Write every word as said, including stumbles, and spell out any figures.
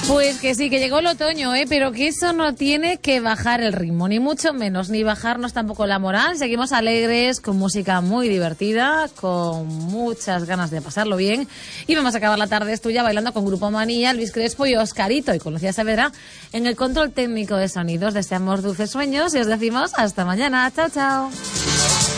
Pues que sí, que llegó el otoño, ¿eh? Pero que eso no tiene que bajar el ritmo, ni mucho menos, ni bajarnos tampoco la moral. Seguimos alegres, con música muy divertida, con muchas ganas de pasarlo bien. Y vamos a acabar la tarde tuya bailando con Grupo Manía, Luis Crespo y Oscarito. Y con Lucía Saavedra en el control técnico de sonidos. Deseamos dulces sueños y os decimos hasta mañana. Chao, chao.